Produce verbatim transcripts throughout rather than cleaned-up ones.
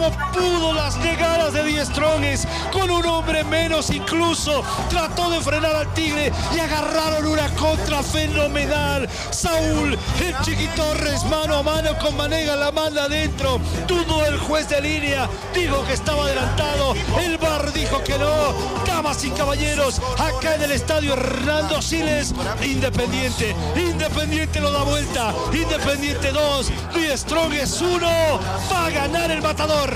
como pudo las negadas de Die Strongest, con un hombre menos incluso, trató de frenar al Tigre y agarraron una contra fenomenal. Saúl, el Chiqui Torres, mano a mano con Vanega, la manda adentro, dudó el juez de línea, dijo que estaba adelantado, el V A R dijo que no. Damas y caballeros, acá en el estadio Hernando Siles, Independiente, Independiente lo da vuelta, Independiente dos, Die Strongest uno, va a ganar el Matador.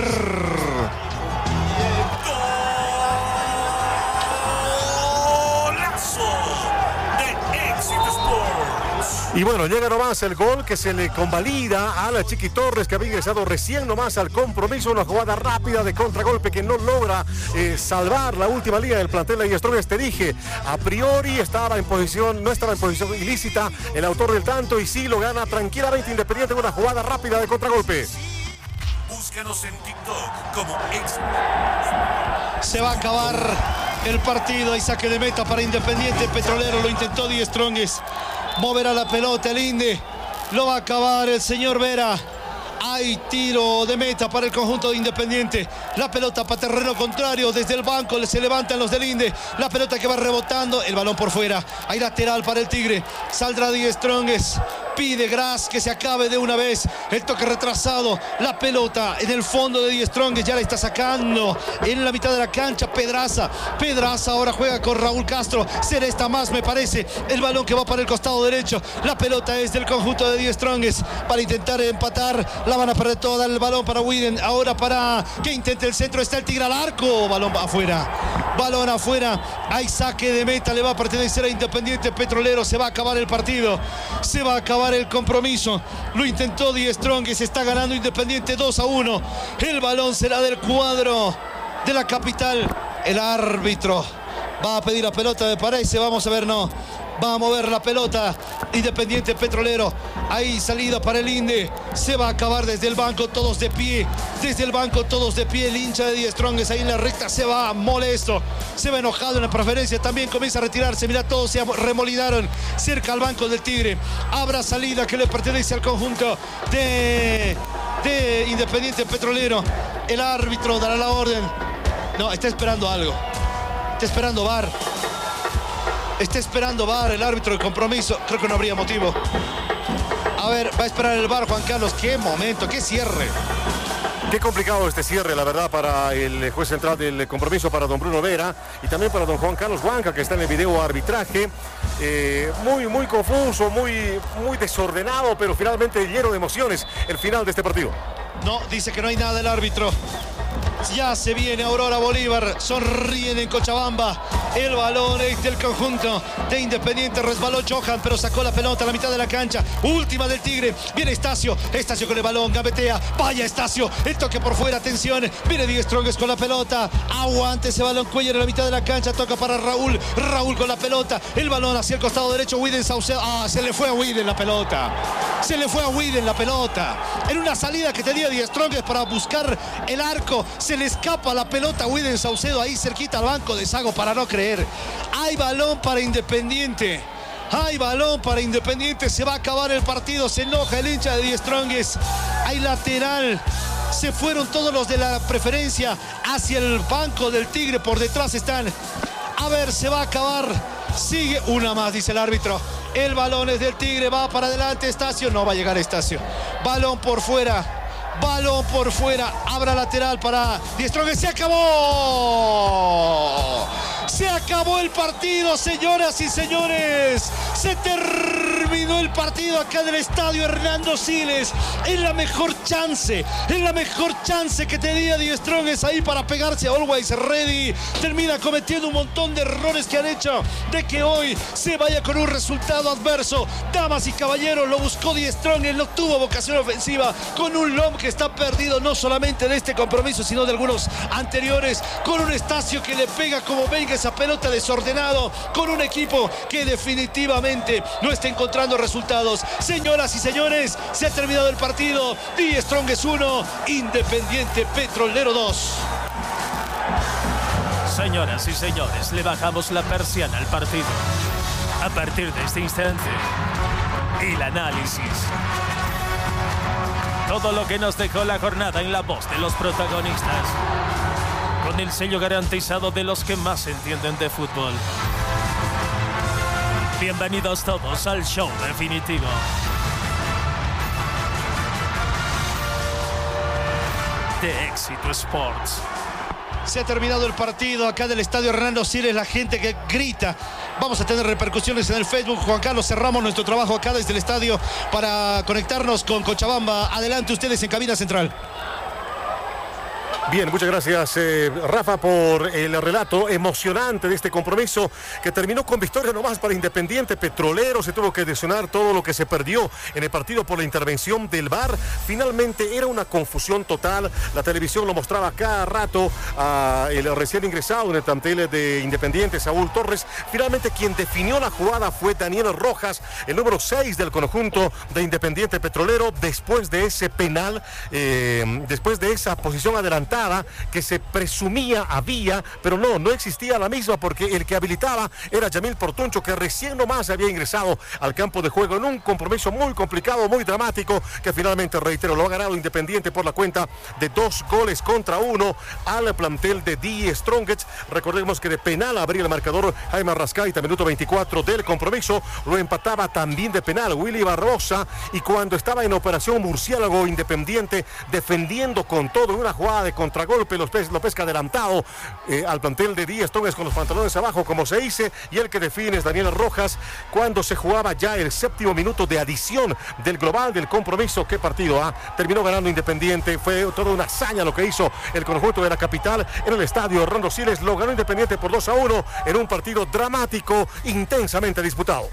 Y bueno, llega nomás el gol que se le convalida a la Chiqui Torres, que había ingresado recién nomás al compromiso. Una jugada rápida de contragolpe que no logra eh, salvar la última línea del plantel de Die Strongest. Te dije, a priori estaba en posición, no estaba en posición ilícita el autor del tanto, y sí lo gana tranquilamente Independiente en una jugada rápida de contragolpe. Búscanos en TikTok como ex. Se va a acabar el partido. Hay saque de meta para Independiente Petrolero. Lo intentó Die Strongest. Moverá la pelota el Inde. Lo va a acabar el señor Vera. Hay tiro de meta para el conjunto de Independiente. La pelota para terreno contrario. Desde el banco se levantan los del Inde. La pelota que va rebotando. El balón por fuera. Hay lateral para el Tigre. Saldrá Die Strongest. Pide Gras que se acabe de una vez. El toque retrasado. La pelota en el fondo de Die Strongest. Ya la está sacando en la mitad de la cancha Pedraza. Pedraza ahora juega con Raúl Castro. Celesta más, me parece. El balón que va para el costado derecho. La pelota es del conjunto de Die Strongest para intentar empatar. La van a perder toda. El balón para Widen. Ahora para que intente el centro. Está el Tigre al arco. Balón afuera. Balón afuera. Hay saque de meta. Le va a pertenecer a Independiente Petrolero. Se va a acabar el partido. Se va a acabar el compromiso. Lo intentó Die Strongest. Está ganando Independiente dos a uno. El balón será del cuadro de la capital. El árbitro va a pedir la pelota, me parece. Vamos a ver, no. Va a mover la pelota Independiente Petrolero. Hay salida para el Inde. Se va a acabar desde el banco, todos de pie. Desde el banco, todos de pie. El hincha de Die Strongest ahí en la recta se va molesto. Se va enojado en la preferencia. También comienza a retirarse. Mira, todos se remolinaron cerca al banco del Tigre. Habrá salida que le pertenece al conjunto de, de Independiente Petrolero. El árbitro dará la orden. No, está esperando algo. Está esperando V A R. Está esperando V A R, el árbitro de compromiso. Creo que no habría motivo. A ver, va a esperar el V A R, Juan Carlos. Qué momento, qué cierre. Qué complicado este cierre, la verdad, para el juez central del compromiso, para don Bruno Vera, y también para don Juan Carlos Huanca, que está en el video arbitraje. Eh, muy, muy confuso, muy, muy desordenado, pero finalmente lleno de emociones el final de este partido. No, dice que no hay nada el árbitro. Ya se viene Aurora Bolívar, sonríen en Cochabamba. El balón es del conjunto de Independiente. Resbaló Johan, pero sacó la pelota a la mitad de la cancha. Última del Tigre. Viene Estacio. Estacio con el balón, gambetea. Vaya Estacio. El toque por fuera, atención. Viene Die Strongest con la pelota. Aguante ese balón. Cuellar en la mitad de la cancha. Toca para Raúl. Raúl con la pelota. El balón hacia el costado derecho. Widen Saucedo. Ah, se le fue a Widen la pelota. Se le fue a Widen la pelota. En una salida que tenía Die Strongest para buscar el arco. Se le escapa la pelota a Widen Saucedo ahí cerquita al banco de Sago para no creer. Hay balón para Independiente. Hay balón para Independiente. Se va a acabar el partido. Se enoja el hincha de Die Strongest. Hay lateral. Se fueron todos los de la preferencia hacia el banco del Tigre. Por detrás están. A ver, se va a acabar. Sigue una más, dice el árbitro. El balón es del Tigre. Va para adelante Estacio. No va a llegar Estacio. Balón por fuera. Balón por fuera, abra lateral para Die Strongest. ¡Se acabó! Se acabó el partido, señoras y señores. Se terminó el partido acá del estadio Hernando Siles. Es la mejor chance, es la mejor chance que tenía Die Strongest ahí para pegarse a Always Ready. Termina cometiendo un montón de errores que han hecho de que hoy se vaya con un resultado adverso. Damas y caballeros, lo buscó Die Strongest, no tuvo vocación ofensiva, con un L O M que está perdido no solamente de este compromiso, sino de algunos anteriores, con un Estacio que le pega como venga esa pelota desordenado, con un equipo que definitivamente no está encontrando resultados. Señoras y señores, se ha terminado el partido. Die Strongest uno, Independiente Petrolero dos. Señoras y señores, le bajamos la persiana al partido. A partir de este instante, el análisis Todo lo que nos dejó la jornada en la voz de los protagonistas. Con el sello garantizado de los que más entienden de fútbol. Bienvenidos todos al show definitivo. De Éxito Sports. Se ha terminado el partido acá del estadio Hernando Siles, la gente que grita. Vamos a tener repercusiones en el Facebook. Juan Carlos, cerramos nuestro trabajo acá desde el estadio para conectarnos con Cochabamba. Adelante ustedes en cabina central. Bien, muchas gracias eh, Rafa por el relato emocionante de este compromiso que terminó con victoria nomás para Independiente Petrolero. Se tuvo que adicionar todo lo que se perdió en el partido por la intervención del V A R. Finalmente era una confusión total. La televisión lo mostraba cada rato a el recién ingresado en el plantel de Independiente, Saúl Torres. Finalmente quien definió la jugada fue Daniel Rojas, el número seis del conjunto de Independiente Petrolero, después de ese penal, eh, después de esa posición adelantada que se presumía había, pero no, no existía la misma, porque el que habilitaba era Yamil Portuncho, que recién nomás había ingresado al campo de juego en un compromiso muy complicado, muy dramático, que finalmente, reitero, lo ha ganado Independiente por la cuenta de dos goles contra uno al plantel de Die Strongets. Recordemos que de penal abría el marcador Jaime Arrascaita, minuto veinticuatro del compromiso, lo empataba también de penal Willy Barbosa, y cuando estaba en operación Murciélago, Independiente defendiendo con todo en una jugada de contragolpe, lo pesca adelantado eh, al plantel de Die Strongets con los pantalones abajo, como se dice, y el que define es Daniel Rojas cuando se jugaba ya el séptimo minuto de adición del global del compromiso. ¿Qué partido? Ah? Terminó ganando Independiente, fue toda una hazaña lo que hizo el conjunto de la capital en el estadio Hernando Siles. Lo ganó Independiente por dos a uno en un partido dramático, intensamente disputado.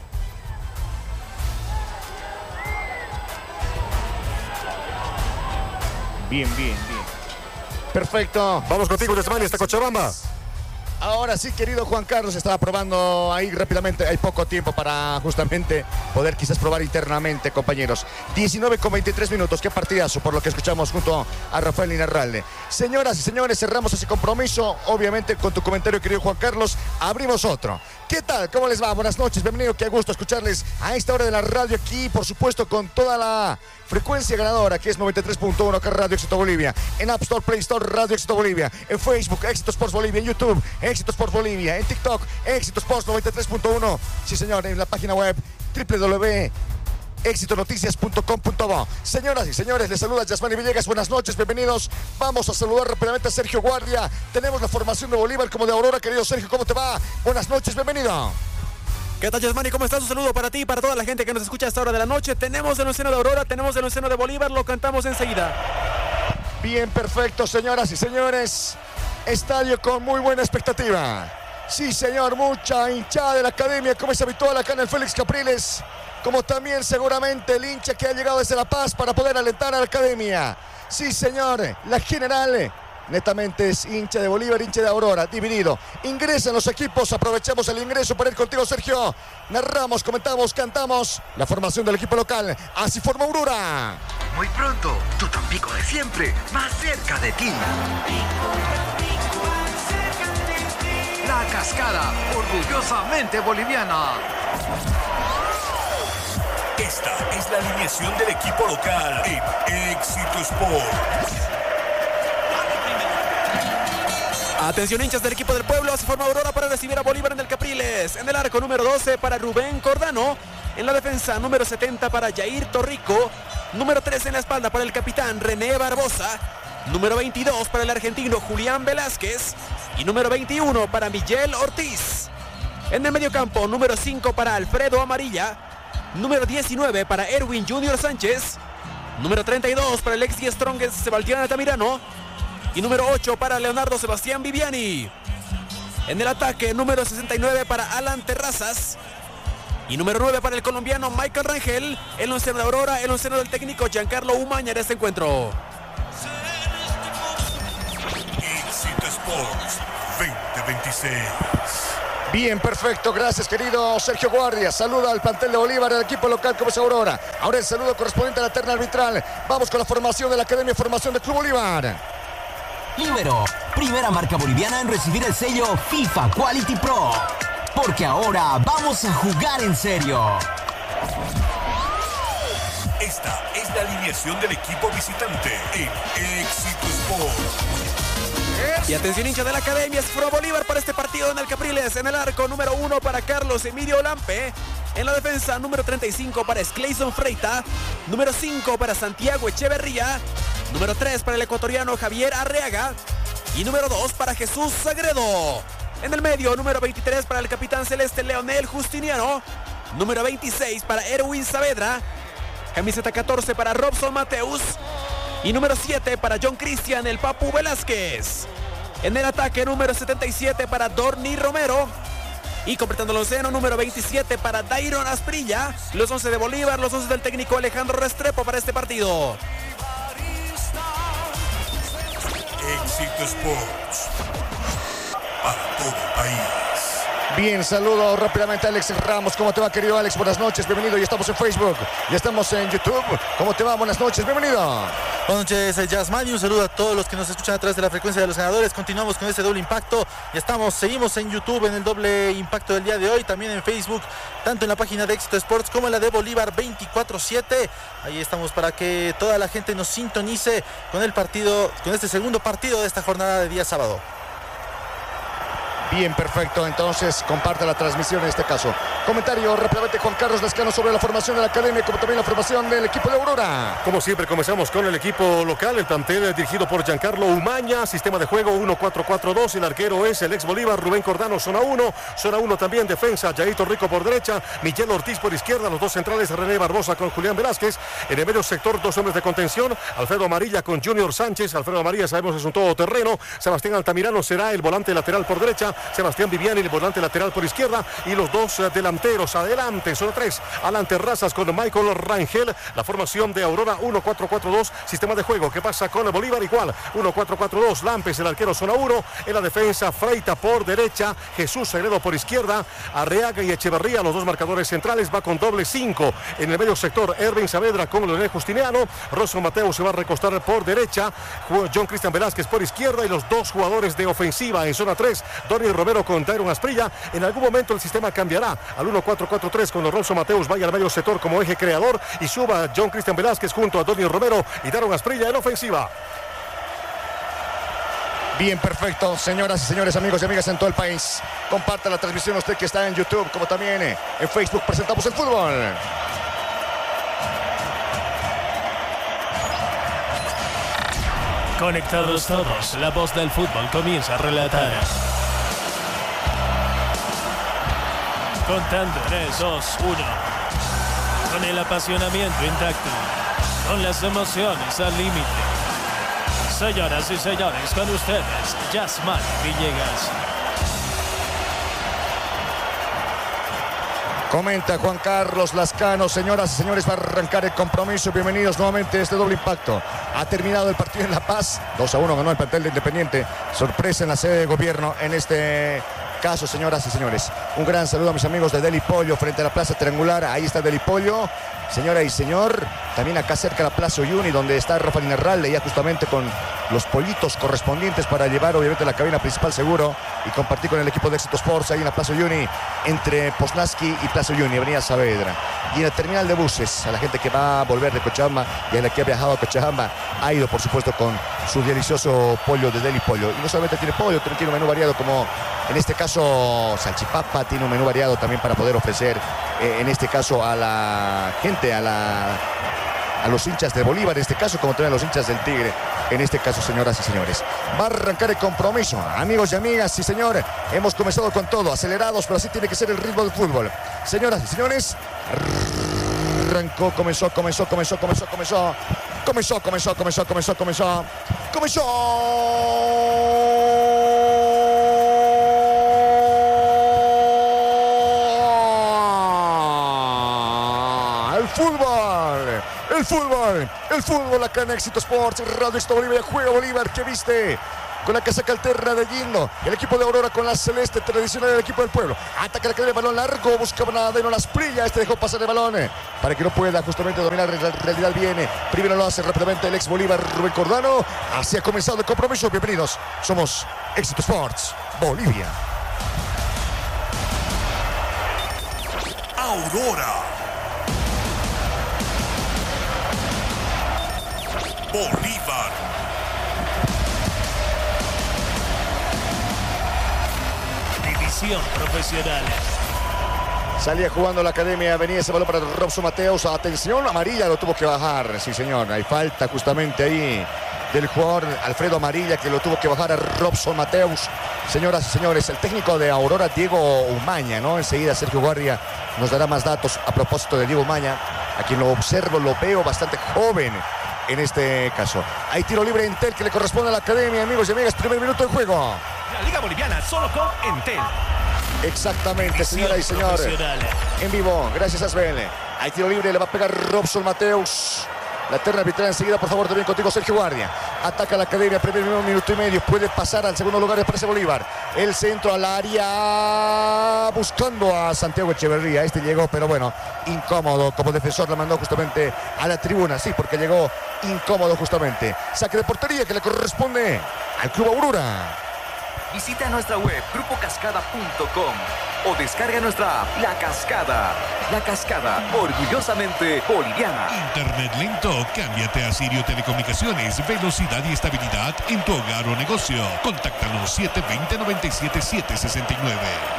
Bien, bien, bien. Perfecto. Vamos contigo, Desmani, hasta Cochabamba. Ahora sí, querido Juan Carlos, estaba probando ahí rápidamente. Hay poco tiempo para justamente poder quizás probar internamente, compañeros. diecinueve con veintitrés minutos. Qué partidazo, por lo que escuchamos junto a Rafael Inarralde. Señoras y señores, cerramos ese compromiso. Obviamente, con tu comentario, querido Juan Carlos, abrimos otro. ¿Qué tal? ¿Cómo les va? Buenas noches, bienvenido, qué gusto escucharles a esta hora de la radio aquí, por supuesto, con toda la frecuencia ganadora, que es noventa y tres punto uno acá Radio Éxito Bolivia, en App Store, Play Store, Radio Éxito Bolivia, en Facebook, Éxito Sports Bolivia, en YouTube, Éxito Sports Bolivia, en TikTok, Éxito Sports noventa y tres punto uno, sí señor, en la página web doble u doble u doble u punto éxito noticias punto com punto bo. Señoras y señores, les saluda Yasmani Villegas, buenas noches, bienvenidos. Vamos a saludar rápidamente a Sergio Guardia. Tenemos la formación de Bolívar como de Aurora. Querido Sergio, ¿cómo te va? Buenas noches, bienvenido. ¿Qué tal, Yasmani? ¿Cómo estás? Un saludo para ti y para toda la gente que nos escucha a esta hora de la noche. Tenemos el onceno de Aurora, tenemos el onceno de Bolívar, lo cantamos enseguida. Bien, perfecto, señoras y señores. Estadio con muy buena expectativa. Sí, señor, mucha hinchada de la academia, como es habitual acá en el Félix Capriles. Como también seguramente el hincha que ha llegado desde La Paz para poder alentar a la academia. Sí, señor, la general netamente es hincha de Bolívar, hincha de Aurora, dividido. Ingresan los equipos, aprovechamos el ingreso para ir contigo, Sergio. Narramos, comentamos, cantamos la formación del equipo local. Así forma Aurora. Muy pronto, tu Tampico de siempre, más cerca de ti. La Cascada, orgullosamente boliviana. Esta es la alineación del equipo local en Éxito Sports. Atención, hinchas del equipo del pueblo, se forma Aurora para recibir a Bolívar en el Capriles. En el arco número doce para Rubén Cordano. En la defensa número setenta para Jair Torrico. Número tres en la espalda para el capitán René Barbosa. Número veintidós para el argentino Julián Velázquez. Y número veintiuno para Miguel Ortiz. En el mediocampo número cinco para Alfredo Amarilla. Número diecinueve para Erwin Junior Sánchez. Número treinta y dos para el ex Die Strongets Sebastián Altamirano. Y número ocho para Leonardo Sebastián Viviani. En el ataque número sesenta y nueve para Alan Terrazas. Y número nueve para el colombiano Michael Rangel. El onceno de Aurora, el onceno del técnico Giancarlo Umaña en este encuentro. Éxito Sports veinte veintiséis. Bien, perfecto, gracias querido Sergio Guardia. Saluda al plantel de Bolívar, el equipo local como es Aurora. Ahora el saludo correspondiente a la terna arbitral. Vamos con la formación de la Academia Formación del Club Bolívar. Libero, primera marca boliviana en recibir el sello FIFA Quality Pro. Porque ahora vamos a jugar en serio. Esta es la alineación del equipo visitante en Éxito Sport. Y atención, hincha de la academia, es Pro Bolívar para este partido en el Capriles. En el arco, número uno para Carlos Emilio Lampe. En la defensa, número treinta y cinco para Sclayson Freita. Número cinco para Santiago Echeverría. Número tres para el ecuatoriano Javier Arreaga. Y número dos para Jesús Sagredo. En el medio, número veintitrés para el capitán celeste Leonel Justiniano. Número veintiséis para Erwin Saavedra. Camiseta catorce para Robson Mateus. Y número siete para John Cristian el Papu Velázquez. En el ataque, número setenta y siete para Dorni Romero. Y completando el onceno, número veintisiete para Dairon Asprilla. Los once de Bolívar, los once del técnico Alejandro Restrepo para este partido. Éxito Sports. Para todo el país. Bien, saludo rápidamente a Alex Ramos. ¿Cómo te va, querido Alex? Buenas noches, bienvenido. Ya estamos en Facebook, ya estamos en YouTube. ¿Cómo te va? Buenas noches, bienvenido. Buenas noches, Jazzman, y un saludo a todos los que nos escuchan a través de la frecuencia de los ganadores. Continuamos con este doble impacto. Ya estamos, seguimos en YouTube en el doble impacto del día de hoy, también en Facebook, tanto en la página de Éxito Sports como en la de Bolívar veinticuatro siete. Ahí estamos para que toda la gente nos sintonice con el partido, con este segundo partido de esta jornada de día sábado. Bien, perfecto. Entonces, comparte la transmisión en este caso. Comentario rápidamente Juan Carlos Lescano sobre la formación de la academia, como también la formación del equipo de Aurora. Como siempre, comenzamos con el equipo local, el plantel dirigido por Giancarlo Umaña. Sistema de juego uno cuatro cuatro dos. El arquero es el ex Bolívar, Rubén Cordano, zona uno. Zona uno también defensa, Jair Torrico por derecha, Miguel Ortiz por izquierda. Los dos centrales, René Barbosa con Julián Velázquez. En el medio sector, dos hombres de contención, Alfredo Amarilla con Junior Sánchez. Alfredo Amarilla sabemos es un todoterreno. Sebastián Altamirano será el volante lateral por derecha. Sebastián Viviani, el volante lateral por izquierda, y los dos uh, delanteros adelante, zona tres, Alan Terrazas con Michael Rangel. La formación de Aurora uno cuatro cuatro dos, sistema de juego que pasa con Bolívar igual, uno cuatro cuatro dos, Lampes el arquero, zona uno, en la defensa Freita por derecha, Jesús Sagredo por izquierda, Arreaga y Echeverría, los dos marcadores centrales, va con doble cinco. En el medio sector, Erwin Saavedra con Leonel Justiniano, Rosso Mateo se va a recostar por derecha, John Cristian Velázquez por izquierda, y los dos jugadores de ofensiva en zona tres, Donny Romero con Dairon Asprilla. En algún momento el sistema cambiará al uno cuatro cuatro tres cuando Rosso Mateus vaya al medio sector como eje creador y suba John Cristian Velázquez junto a Donny Romero y Dairon Asprilla en ofensiva. Bien, perfecto, señoras y señores, amigos y amigas en todo el país. Comparta la transmisión usted que está en YouTube, como también en Facebook. Presentamos el fútbol. Conectados todos, la voz del fútbol comienza a relatar. Contando tres, dos, uno. Con el apasionamiento intacto. Con las emociones al límite. Señoras y señores, con ustedes, Jazzman Villegas. Comenta Juan Carlos Lascano. Señoras y señores, va a arrancar el compromiso. Bienvenidos nuevamente a este doble impacto. Ha terminado el partido en La Paz. dos a uno ganó el plantel de Independiente. Sorpresa en la sede de gobierno en este caso, señoras y señores. Un gran saludo a mis amigos de Deli Pollo frente a la Plaza Triangular. Ahí está Deli Pollo. Señora y señor, también acá cerca de la Plaza Uyuni, donde está Rafael Inerralde, ya justamente con los pollitos correspondientes para llevar obviamente la cabina principal seguro y compartir con el equipo de Éxito Sports ahí en la Plaza Uyuni, entre Poznansky y Plaza Uyuni, Avenida Saavedra. Y en el terminal de buses, a la gente que va a volver de Cochabamba y a la que ha viajado a Cochabamba, ha ido por supuesto con su delicioso pollo de Deli Pollo. Y no solamente tiene pollo, también tiene un menú variado como en este caso salchipapa, tiene un menú variado también para poder ofrecer eh, en este caso a la gente, a la a los hinchas de Bolívar en este caso, como también a los hinchas del Tigre en este caso, señoras y señores. Va a arrancar el compromiso, amigos y amigas. Sí, señor, hemos comenzado con todo, acelerados, pero así tiene que ser el ritmo del fútbol. Señoras y señores, arrancó, comenzó, comenzó, comenzó, comenzó, comenzó, comenzó, comenzó, comenzó, comenzó, comenzó, comenzó. Fútbol, el fútbol, el fútbol acá en Éxito Sports, Radio Éxito Bolívar, juega Bolívar, que viste con la casaca alterna de Guindo, el equipo de Aurora con la celeste tradicional del equipo del pueblo, ataca la cadena de balón largo, buscaba nada de no las Asprilla, este dejó pasar el balón, eh, para que no pueda justamente dominar, la realidad viene, primero lo hace rápidamente el ex Bolívar, Rubén Cordano, así ha comenzado el compromiso, bienvenidos, somos Éxito Sports, Bolivia. Aurora. Bolívar. División profesional. Salía jugando la academia, venía ese balón para Robson Mateus. Atención, amarilla, lo tuvo que bajar. Sí, señor, hay falta justamente ahí del jugador Alfredo Amarilla, que lo tuvo que bajar a Robson Mateus. Señoras y señores, el técnico de Aurora, Diego Umaña, ¿no? Enseguida Sergio Guardia nos dará más datos a propósito de Diego Umaña, a quien lo observo, lo veo bastante joven en este caso. Hay tiro libre Entel que le corresponde a la academia, amigos y amigas. Primer minuto de juego. La Liga Boliviana solo con Entel. Exactamente, señora y señor. En vivo, gracias a Asbel. Hay tiro libre, le va a pegar Robson Mateus. La terna arbitral enseguida, por favor, también contigo, Sergio Guardia. Ataca la academia, primer minuto y medio. Puede pasar al segundo lugar, parece Bolívar. El centro al área, buscando a Santiago Echeverría. Este llegó, pero bueno, incómodo. Como defensor la mandó justamente a la tribuna. Sí, porque llegó incómodo justamente. Saque de portería que le corresponde al Club Aurora. Visita nuestra web grupo cascada punto com o descarga nuestra app La Cascada. La Cascada, orgullosamente boliviana. Internet lento, cámbiate a Sirio Telecomunicaciones. Velocidad y estabilidad en tu hogar o negocio. Contáctanos siete dos cero, nueve siete siete seis nueve.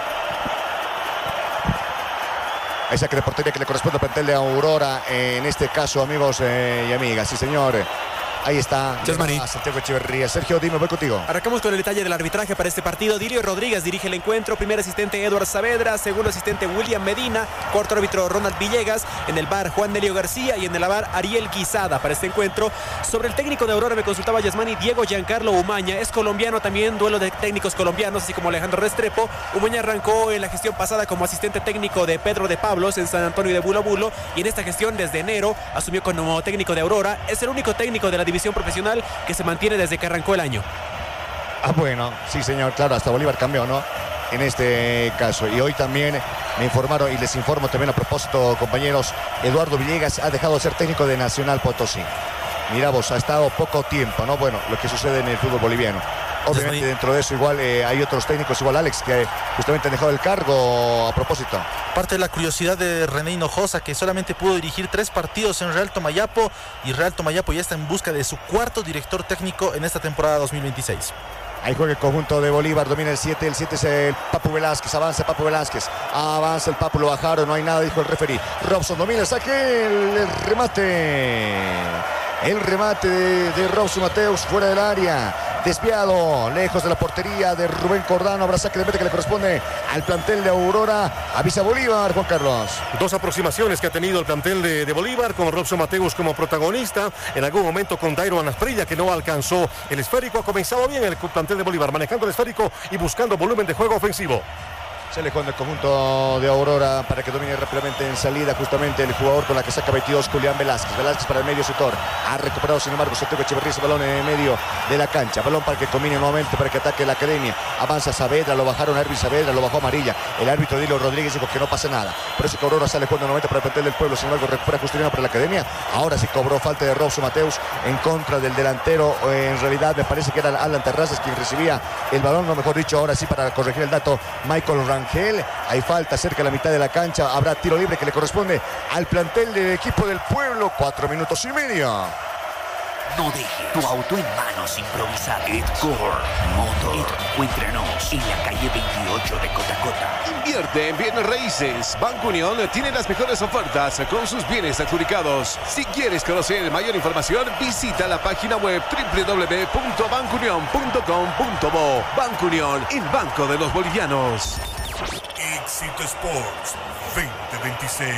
Hay saque de portería que le corresponde al plantel de Aurora. En este caso, amigos eh, y amigas. Sí, señor. Ahí está, a Santiago Echeverría. Sergio, dime, voy contigo. Arrancamos con el detalle del arbitraje para este partido. Dilio Rodríguez dirige el encuentro. Primer asistente Eduard Saavedra. Segundo asistente William Medina. Cuarto árbitro Ronald Villegas. En el V A R Juan Nelio García. Y en el V A R Ariel Guisada para este encuentro. Sobre el técnico de Aurora me consultaba Yasmani Diego Giancarlo Umaña. Es colombiano también, duelo de técnicos colombianos, así como Alejandro Restrepo. Umaña arrancó en la gestión pasada como asistente técnico de Pedro de Pablos en San Antonio de Bulo Bulo. Y en esta gestión desde enero asumió como técnico de Aurora. Es el único técnico de la división profesional que se mantiene desde que arrancó el año. Ah, bueno, sí, señor, claro, hasta Bolívar cambió, ¿no? En este caso. Y hoy también me informaron y les informo también a propósito, compañeros, Eduardo Villegas ha dejado de ser técnico de Nacional Potosí. Mira vos, ha estado poco tiempo, ¿no? Bueno, lo que sucede en el fútbol boliviano. Obviamente dentro de eso igual eh, hay otros técnicos, igual Alex, que justamente han dejado el cargo a propósito. Parte de la curiosidad de René Hinojosa, que solamente pudo dirigir tres partidos en Real Tomayapo, y Real Tomayapo ya está en busca de su cuarto director técnico en esta temporada dos mil veintiséis. Ahí juega el conjunto de Bolívar, domina el siete, el siete es el Papu Velázquez, avanza Papu Velázquez, avanza el Papu, lo bajaron, no hay nada, dijo el referí. Robson domina el saque, el, el remate, el remate de, de Robson Mateus fuera del área. Desviado, lejos de la portería de Rubén Cordano. Habrá saque de meta que le corresponde al plantel de Aurora. Avisa Bolívar, Juan Carlos. Dos aproximaciones que ha tenido el plantel de, de Bolívar, con Robson Mateus como protagonista. En algún momento con Dairon Asprilla, que no alcanzó el esférico. Ha comenzado bien el plantel de Bolívar, manejando el esférico y buscando volumen de juego ofensivo. Se le juega el conjunto de Aurora para que domine rápidamente en salida justamente el jugador con la que saca veintidós, Julián Velázquez. Velázquez para el medio sector. Ha recuperado sin embargo Santiago Echeverría ese balón en el medio de la cancha. Balón para que combine nuevamente, para que ataque la academia. Avanza Saavedra, lo bajaron a Erwin Saavedra, lo bajó Amarilla. El árbitro Dilio Rodríguez dijo que no pasa nada. Por eso que Aurora sale jugando nuevamente para el plantel del pueblo. Sin embargo recupera Justiniano para la academia. Ahora sí cobró falta de Robson Mateus en contra del delantero. En realidad me parece que era Alan Terrazas quien recibía el balón, no mejor dicho, ahora sí para corregir el dato, Michael Rangel. Hay falta cerca de la mitad de la cancha. Habrá tiro libre que le corresponde al plantel del equipo del pueblo. Cuatro minutos y medio. No dejes tu auto en manos improvisadas. Edcore Motor. Encuéntranos en la calle veintiocho de Cotacota. Invierte en bienes raíces. Banco Unión tiene las mejores ofertas con sus bienes adjudicados. Si quieres conocer mayor información, visita la página web doble u doble u doble u punto banco unión punto com punto bo. Banco Unión, el banco de los bolivianos. Éxito Sports veinte veintiséis.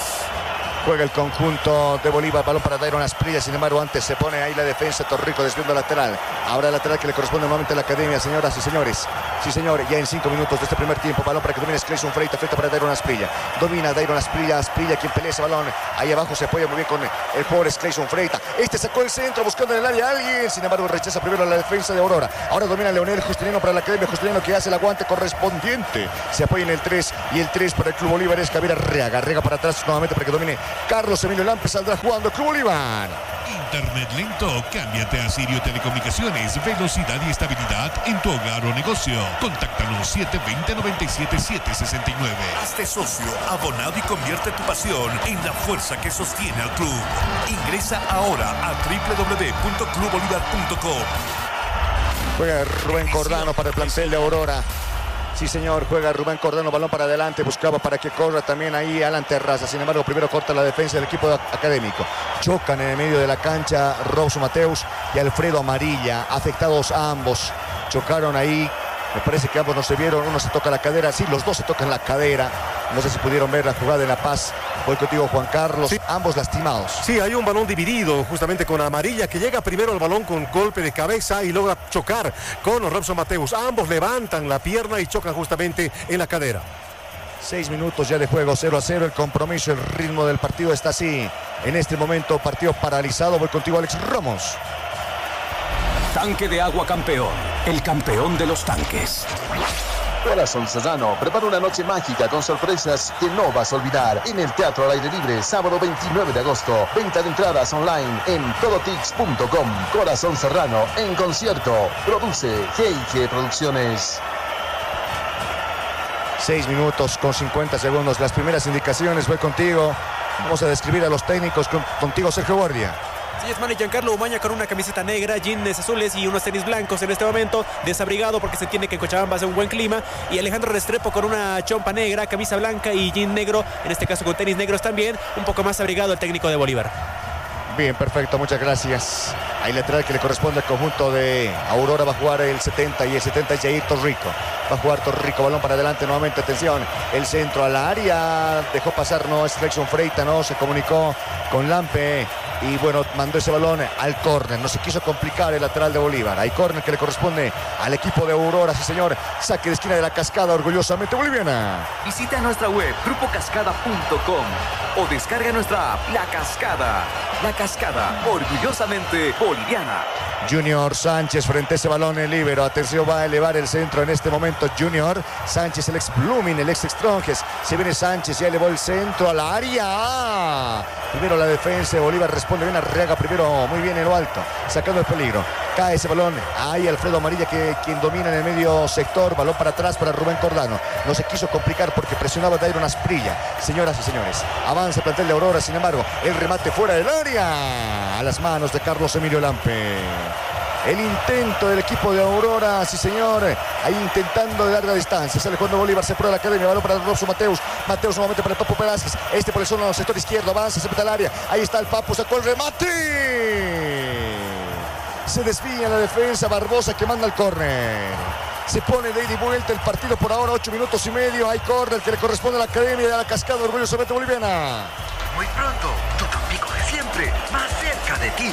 Juega el conjunto de Bolívar, balón para Dairon Asprilla, sin embargo antes se pone ahí la defensa, Torrico desviando lateral. Habrá lateral que le corresponde nuevamente a la academia, señoras y señores. Sí, señor, ya en cinco minutos de este primer tiempo, balón para que domine Clayson Freita, frente para Dairon Asprilla. Domina Dairon Asprilla, Asprilla quien pelea ese balón. Ahí abajo se apoya muy bien con el jugador Clayson Freita. Este sacó el centro buscando en el área a alguien, sin embargo rechaza primero la defensa de Aurora. Ahora domina Leonel Justiniano para la academia, Justiniano que hace el aguante correspondiente. Se apoya en el tres y el tres para el Club Bolívar es Javier Arreaga. Arreaga para atrás nuevamente para que domine Carlos Emilio Lampe, saldrá jugando Club Bolívar. Internet lento, cámbiate a Sirio Telecomunicaciones, velocidad y estabilidad en tu hogar o negocio. Contáctanos siete dos cero, nueve siete siete seis nueve. Hazte socio, abonado y convierte tu pasión en la fuerza que sostiene al club. Ingresa ahora a doble u doble u doble u punto club bolívar punto com. Juega Rubén Cordano para el plantel de Aurora. Sí, señor, juega Rubén Cordano, balón para adelante, buscaba para que corra también ahí Alan Terraza. Sin embargo, primero corta la defensa del equipo académico. Chocan en el medio de la cancha Robson Mateus y Alfredo Amarilla, afectados ambos. Chocaron ahí, me parece que ambos no se vieron, uno se toca la cadera, sí, los dos se tocan la cadera. No sé si pudieron ver la jugada en La Paz. Voy contigo, Juan Carlos. Sí. Ambos lastimados. Sí, hay un balón dividido justamente con Amarilla, que llega primero al balón con golpe de cabeza y logra chocar con Robson Mateus. Ambos levantan la pierna y chocan justamente en la cadera. Seis minutos ya de juego, cero a cero. El compromiso, el ritmo del partido está así. En este momento, partido paralizado. Voy contigo, Alex Ramos. Tanque de agua campeón. El campeón de los tanques. Corazón Serrano prepara una noche mágica con sorpresas que no vas a olvidar en el Teatro al Aire Libre, sábado veintinueve de agosto. Venta de entradas online en todotix punto com. Corazón Serrano en concierto. Produce G y G Producciones. Seis minutos con cincuenta segundos. Las primeras indicaciones, voy contigo. Vamos a describir a los técnicos. Con, contigo, Sergio Guardia. Sí, es Manny Giancarlo Umaña con una camiseta negra, jeans azules y unos tenis blancos en este momento, desabrigado porque se entiende que en Cochabamba hace un buen clima. Y Alejandro Restrepo con una chompa negra, camisa blanca y jean negro, en este caso con tenis negros también, un poco más abrigado el técnico de Bolívar. Bien, perfecto, muchas gracias. Hay lateral que le corresponde al conjunto de Aurora, va a jugar el setenta y el setenta es Jair Torrico. Va a jugar Torrico, balón para adelante nuevamente, atención, el centro a la área, dejó pasar, no, es Flexon Freita, no, se comunicó con Lampe. Y bueno, mandó ese balón al córner. No se quiso complicar el lateral de Bolívar. Hay córner que le corresponde al equipo de Aurora. Sí, señor. Saque de esquina de la Cascada, orgullosamente boliviana. Visita nuestra web grupo cascada punto com o descarga nuestra app La Cascada. La Cascada, orgullosamente boliviana. Junior Sánchez frente a ese balón en libero. Atención, va a elevar el centro en este momento Junior Sánchez, el ex Blooming, el ex Strongest. Se viene Sánchez, ya elevó el centro a la área. Primero la defensa de Bolívar responde bien. Arriaga primero, muy bien en lo alto, sacando el peligro. Cae ese balón. Ahí Alfredo Amarilla, que quien domina en el medio sector. Balón para atrás para Rubén Cordano. No se quiso complicar porque presionaba Dairon Asprilla. Señoras y señores, avanza el plantel de Aurora. Sin embargo, el remate fuera del área a las manos de Carlos Emilio Lampe. El intento del equipo de Aurora, sí señor, ahí intentando de larga distancia. Sale cuando Bolívar, se prueba la academia, balón para Robson Mateus. Mateus nuevamente para el Papo Velázquez. Este por el zona del sector izquierdo, avanza, se mete al área. Ahí está el Papo, sacó el remate. Se desvía la defensa, Barbosa que manda el córner. Se pone de ida y vuelta el partido por ahora, ocho minutos y medio. Hay córner que le corresponde a la academia de la Cascada, orgullosamente boliviana. Muy pronto, tu Tampico de siempre, más cerca de ti.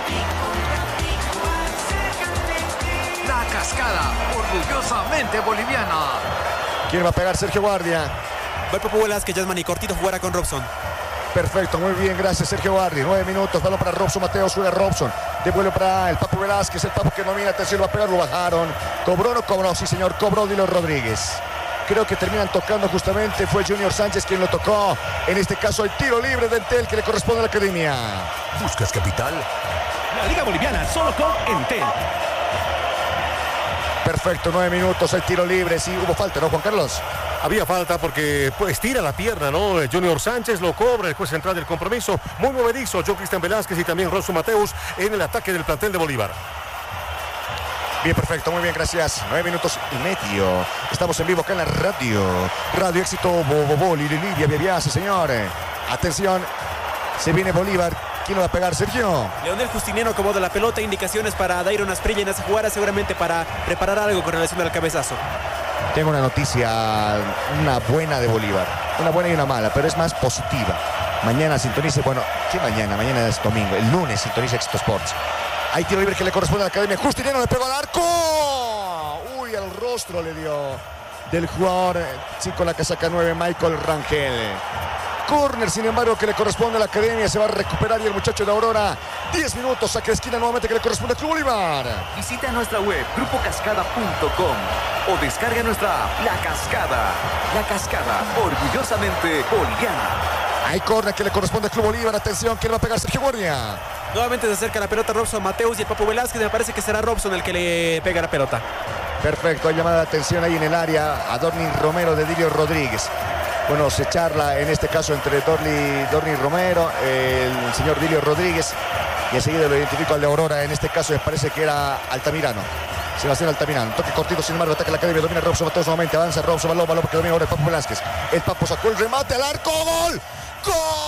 La Cascada, orgullosamente boliviana. ¿Quién va a pegar? Sergio Guardia. Va el Papo Velázquez, Yasman y cortito jugará con Robson. Perfecto, muy bien, gracias Sergio Guardia. Nueve minutos, balón para Robson Mateos, juega Robson. Devuelve para el Papo Velázquez, el Papo que domina, atención, va a pegar, lo bajaron. Cobró, no cobró, sí señor, cobró Dilo Rodríguez. Creo que terminan tocando justamente, fue Junior Sánchez quien lo tocó. En este caso el tiro libre de Entel que le corresponde a la academia. ¿Buscas capital? La Liga Boliviana solo con Entel. Perfecto, nueve minutos, el tiro libre, sí, hubo falta, ¿no, Juan Carlos? Había falta porque pues tira la pierna, ¿no? Junior Sánchez lo cobra, el juez central del compromiso. Muy movedizo, John Cristian Velázquez y también Robson Mateus en el ataque del plantel de Bolívar. Bien, perfecto, muy bien, gracias. Nueve minutos y medio. Estamos en vivo acá en la radio. Radio Éxito, Bobo, Livia, Bebia, sí, señor. Atención, se viene Bolívar. ¿Quién lo va a pegar, Sergio? Leonel Justiniano acomoda la pelota, indicaciones para Dairon Asprilla en esa jugada, seguramente para preparar algo con relación al cabezazo. Tengo una noticia, una buena de Bolívar. Una buena y una mala, pero es más positiva. Mañana sintonice, bueno, ¿qué mañana? Mañana es domingo. El lunes sintonice Éxito Sports. Hay tiro libre que le corresponde a la academia. Justiniano le pegó al arco. Uy, al rostro le dio del jugador, sí, con la casaca nueve, Michael Rangel. Corner, sin embargo, que le corresponde a la academia. Se va a recuperar y el muchacho de Aurora. diez minutos, saque de esquina nuevamente que le corresponde al Club Bolívar. Visita nuestra web grupo cascada punto com o descarga nuestra app La Cascada. La Cascada, orgullosamente boliviana. Hay córner que le corresponde al Club Bolívar. Atención, ¿quién va a pegar? Sergio Guardia. Nuevamente se acerca la pelota Robson Mateus y el Papu Velázquez. Me parece que será Robson el que le pega la pelota. Perfecto, hay llamada de atención ahí en el área a Dorni Romero de Dilio Rodríguez. Bueno, se charla en este caso entre Dorni, Dorni Romero, el señor Dilio Rodríguez, y enseguida lo identifico al de Aurora. En este caso me parece que era Altamirano. Sebastián Altamirano, toque cortito, sin embargo, ataca la academia, domina Robson Mateus nuevamente, avanza Robson, balón, balón que domina ahora el Papu Velázquez. El Papu sacó el remate al arco, ¡gol! ¡Gol!